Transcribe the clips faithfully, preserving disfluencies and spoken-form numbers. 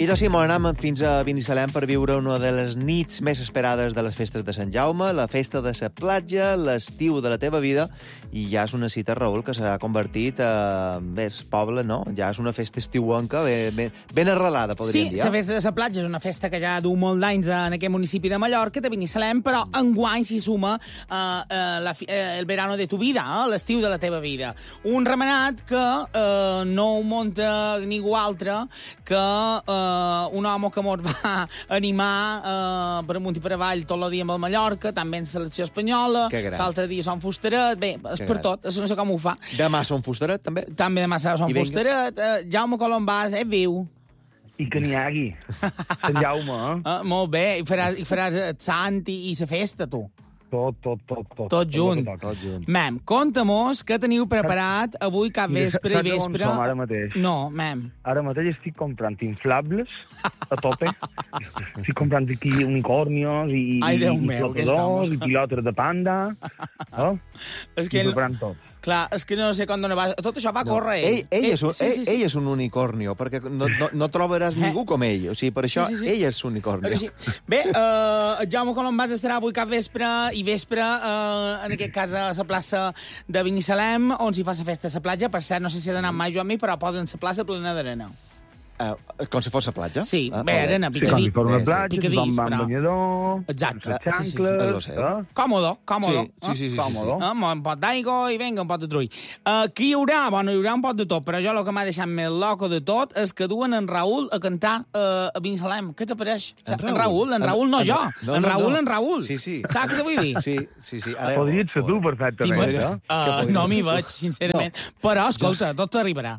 Idò Simó, anem fins a Binissalem per viure una de les nits més esperades de les festes de Sant Jaume, la festa de la platja, l'estiu de la teva vida, i ja és una cita, Raül, que s'ha convertit a... Bé, és poble, no? Ja és una festa estiuenca ben, ben, ben arrelada, podríem sí, dir. Sí, la festa de la platja és una festa que ja du molt d'anys en aquest municipi de Mallorca, de Binissalem, però enguany s'hi suma uh, uh, la, uh, el verano de tu vida, uh, l'estiu de la teva vida. Un remenat que uh, no ho munta ningú altre que uh, un home que mos va animar uh, per amunt i per avall tot el dia amb el Mallorca, també en selecció espanyola, l'altre dia som Fusteret, bé, és que per gran. Tot, no sé com ho fa. Demà som Fusteret, també? També demà serà som Fusteret. Uh, Jaume Colombàs, és viu. I que n'hi hagi. Sant Jaume, eh? Uh, molt bé, i faràs, i faràs el sant i, i la festa, tu. Tot, tot, tot. Tot, tot junt. Tot, tot junt. Mem, conta-mos què teniu preparat avui cap vespre i vespre. Som ara mateix? No, mem. Ara mateix estic comprant inflables a tope. Estic comprant aquí unicornios i, Ai, Déu i meu, flotadors i pilotes de panda. Oh? És que estic preparant tot. Clar, és que no sé com va... Tot això va no. córrer ell. Ell, ell, és un, sí, sí, sí. ell és un unicornio, perquè no, no, no trobaràs eh? ningú com ell. O sigui, per això sí, sí, sí. ell és un unicornio. Sí. Bé, uh, Jaume Colombàs estarà avui cap vespre i vespre, uh, en aquest cas a la plaça de Binissalem, on s'hi fa la festa a la platja. Per cert, no sé si ha d'anar mai jo amb mi, però posen la plaça plena d'arena. Uh, com si fos la platja? Sí, ah, bé, arena, picadís. Sí, com si fos la platja, picadís, tothom va amb banyador, exacte. Sí, sí, sí, sí. eh? Còmodo, còmodo. Sí, sí, sí. sí, còmodo. sí. Eh? Un pot d'aigua i vinga, un pot de trull. Uh, qui hi haurà? Bueno, hi haurà un pot de tot, però jo el que m'ha deixat més loco de tot és que duen en Raül a cantar uh, a Binissalem. Què t'apareix? En, en Raül, en Raül, no en, jo. No, en Raül, no. en Raül. Sí, sí. Saps què te vull dir? Sí, sí, sí. Ara... Podries ser tu, perfectament. Uh, uh, no m'hi veig, sincerament. No. Però, escolta, jo... tot t'arribarà.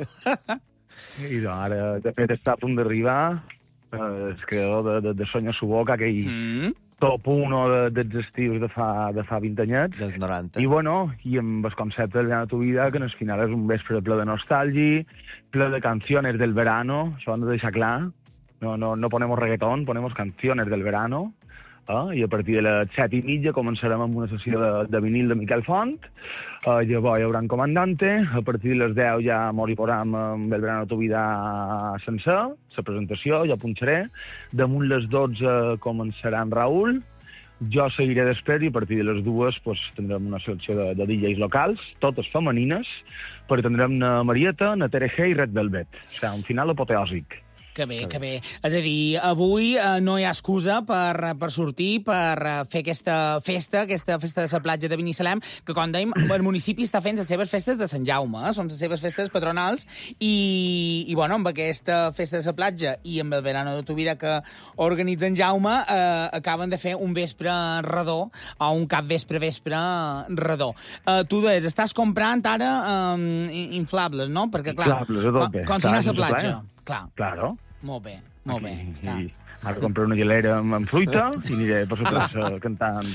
I doncs, ara, de fet, està a punt d'arribar eh, el creador de, de, de Sonya Suboca, aquell mm. top uno de, dels estius de fa, de fa vint anyets. Dels noranta. I, bueno, i amb el concepte de la tu vida, que en el final és un vespre ple de nostàlgia, ple de canciones del verano, això ho hem de deixar clar. No, no, no ponemos reggaetón, ponemos canciones del verano. Eh? I a partir de les set i mitja començarem amb una sessió de, de vinil de Miquel Font. Uh, llavors hi haurà un comandante. A partir de les deu ja mos hi posam amb el verano tu vida sencer, la presentació, jo punxaré. Damunt les dotze començarà en Raül. Jo seguiré després i a partir de les dues pues, tindrem una selecció de, de D Js locals, totes femenines, perquè tindrem na Marieta, na Tere G i Red Velvet. O sigui, un final apoteòsic. Que bé, que bé. És a dir, avui eh, no hi ha excusa per, per sortir, per uh, fer aquesta festa, aquesta festa de la platja de Binissalem, que, com dèiem, el municipi està fent les seves festes de Sant Jaume, eh? Són les seves festes patronals, i, i bueno, amb aquesta festa de la platja i amb el verano de tu vida que organitza en Jaume, eh, acaben de fer un vespre redó, o un cap vespre-vespre redó. Eh, tu deies, estàs comprant ara eh, inflables, no? Perquè, clar, inflables, com, com si anés a la platja. Clar. Claro. Molt bé, molt bé. I, està. i, ara compraré una gelera amb, amb fruita i aniré per sota cantant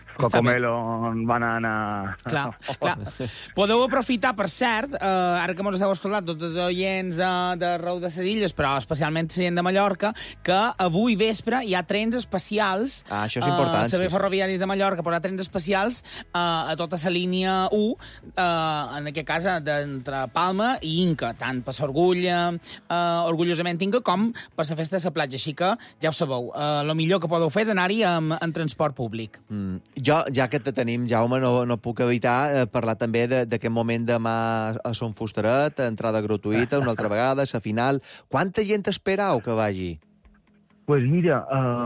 Cocomelon, banana... Clar, clar. Podeu aprofitar, per cert, eh, ara que mos esteu escoltant tots els oients eh, de Rau de les Illes, però especialment la gent de Mallorca, que avui vespre hi ha trens especials... Ah, això és important. Eh, Serveis Ferroviaris de Mallorca porà trens especials eh, a tota la línia u, eh, en aquest cas d'entre Palma i Inca, tant per l'Orgulla, eh, orgullosament Inca, com per la festa de la platja. Així que, ja ho sabeu, el eh, millor que podeu fer és anar-hi en, en transport públic. Mm. Jo, ja que te tenim, Jaume, no, no puc evitar eh, parlar també d'aquest moment demà a Son Fusteret, entrada gratuïta, una altra vegada, a final. Quanta gent esperau que vagi? Pues mira,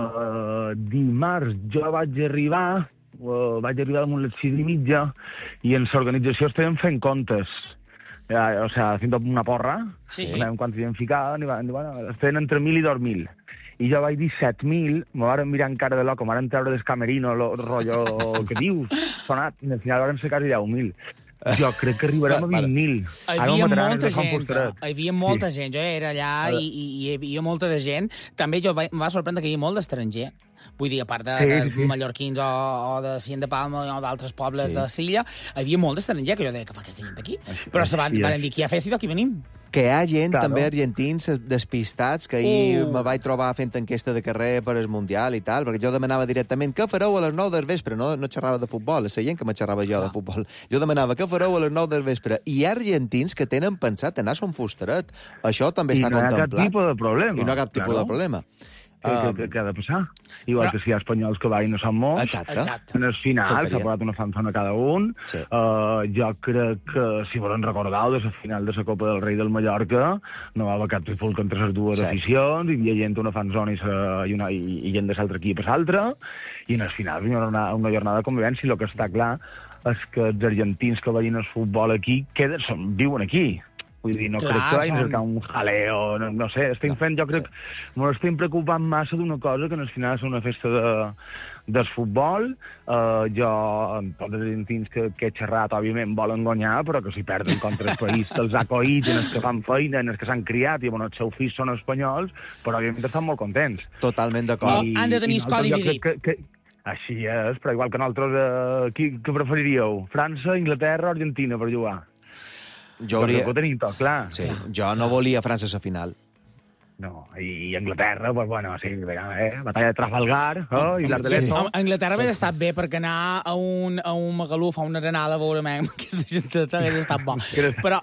uh, dimarts jo vaig arribar, uh, vaig arribar damunt les sis i mitja, i en l'organització estem fent comptes. Ja, o sigui, fent una porra, sí. No sabem quants hi hem ficat, i van, bueno, estem entre mil i dos mil. I jo vaig dir set mil, me varen mirar en cara de loco, me varen treure del camerino, el rotllo que dius, sonat, i al final varen ser quasi deu mil. Jo crec que arribarem a vint mil. Hi havia molta gent, hi havia molta gent. Jo era allà i, i hi havia molta de gent. També jo em va sorprendre que hi havia molt d'estranger. Vull dir, a part de, Sí, de sí, sí. mallorquins o, o de Cien de Palma o d'altres pobles Sí. de l'illa, hi havia molt d'estranger que jo deia que fa aquesta gent aquí. Així- Però se van, així és. van dir que hi ha festa i aquí venim. Que hi ha gent, Claro. també argentins, despistats, que ahir Uh. me vaig trobar fent enquesta de carrer per el Mundial i tal, perquè jo demanava directament què fareu a les nou del vespre, no, no xerrava de futbol, és la gent que me xerrava jo de futbol. Jo demanava què fareu a les nou del vespre. I hi ha argentins que tenen pensat anar a Son Fusteret. Això també I està no hi ha cap contemplat. tipus de problema. I no hi ha cap tipus Claro. de problema. Què, Um, què, què ha de passar? Igual però- que si hi ha espanyols que vagin no són molts. Exacte. Exacte. En el final Faltaria. s'ha posat una fanzona cada un. Sí. Uh, jo crec que, si volen recordar de la final de la Copa del Rei del Mallorca, no va haver cap trifulca entre les dues Sí. aficions, hi havia gent una fanzona i, sa, i, una, i, i gent de l'altre equip a l'altre, i en el final hi haurà una, una jornada de convivència, i el que està clar és que els argentins que veien el futbol aquí queden, són, viuen aquí. Vull dir, no Clar, crec que vagin són- a un jaleo, no, no sé, estem fent, jo crec, m'ho estem preocupant massa d'una cosa que en el final és una festa de, del futbol. Uh, jo, amb tots els argentins que, que he xerrat, òbviament, volen guanyar, però que si perden contra el país que els ha coït, en els que fan feina, en els que s'han criat, i bueno, els seus fills són espanyols, però òbviament estan molt contents. Totalment No, d'acord. han de tenir el codi nosaltres, jo dividit. crec Que, que, així és, però igual que nosaltres, uh, qui, què preferiríeu? França, Inglaterra o Argentina per jugar? Jo, Hauria... hauria... Ho tenim tot clar. sí, jo no volia França a la final. No, i, i Anglaterra, pues bueno, sí, eh, batalla de Trafalgar, oh, i l'Art de Sí. l'Esto. A Anglaterra hauria estat bé perquè anar a un, a un magaluf, a una arenada, a veure amb aquesta gent hauria estat bo. Però...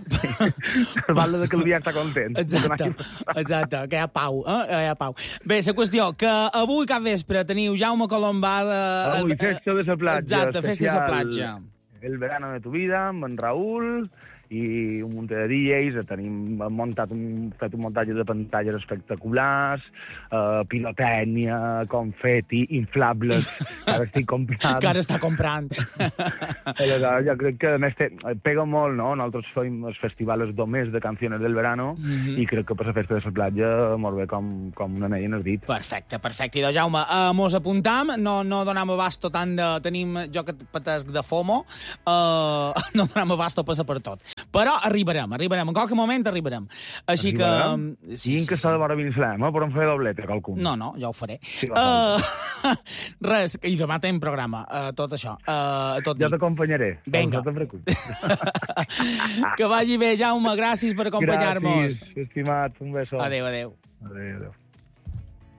Val de que el dia està content. Exacte, exacte, que hi ha pau, eh? Que hi ha pau. Bé, la qüestió, que avui cap vespre teniu Jaume Colombà... Eh, Avui, festa de la platja. Exacte, festa de la especial platja. El verano de tu vida, amb en Raül, i un munt de D Js, tenim muntat un, fet un muntatge de pantalles espectaculars, uh, pirotècnia, confeti, inflables, que ara estic comprant. Que ara està comprant. Aleshores, jo crec que, a més, te, pega molt, no? Nosaltres fem els festivals domés de canciones del verano, Mhm. i crec que per la festa de la platja molt bé com, com una anella en el dit. Perfecte, perfecte. I doncs, Jaume, uh, mos apuntam, no, no donem abasto tant de... Tenim, jo que patesc de FOMO, uh, no donem abasto a passar per tot. Però arribarem, arribarem. En qualque moment arribarem. Així Arribarem? que... Sí, sí, que s'ha de veure Binissalem, eh? Podem fer doblete, qualcun. No, no, ja ho faré. Sí, va, uh, res, i demà tenim programa, uh, tot això. Uh, tot Jo dit. t'acompanyaré. Vinga. No te preocupis. Que vagi bé, Jaume, gràcies per acompanyar-nos. Gràcies, estimat. Un beso. Adéu, adéu. Adéu, adéu.